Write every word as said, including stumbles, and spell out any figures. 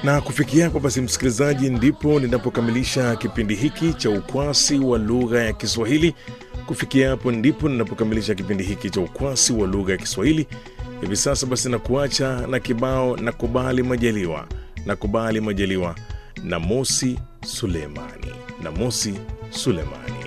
Na kufikia hapo basi, msikilizaji, ndipo ninapokamilisha kipindi hiki cha ukwasi wa lugha ya Kiswahili. Kufikia hapo ndipo ninapokamilisha kipindi hiki cha ukwasi wa lugha ya Kiswahili. Hivi sasa basi nakuacha na kibao Nakubali Majaliwa. Nakubali Majaliwa na Mosi Sulemani. Na Mosi Sulemani.